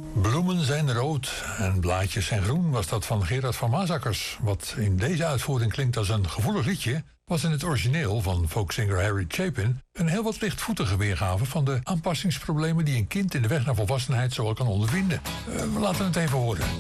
Bloemen zijn rood en blaadjes zijn groen was dat van Gerard van Maasakkers. Wat in deze uitvoering klinkt als een gevoelig liedje, was in het origineel van folkzanger Harry Chapin een heel wat lichtvoetige weergave van de aanpassingsproblemen die een kind in de weg naar volwassenheid zo wel kan ondervinden. We laten het even horen.